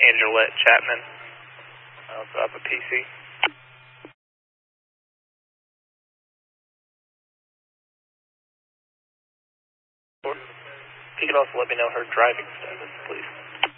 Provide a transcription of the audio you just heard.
Angelette Chapman. I'll drop a PC. If you could also let me know her driving status, please.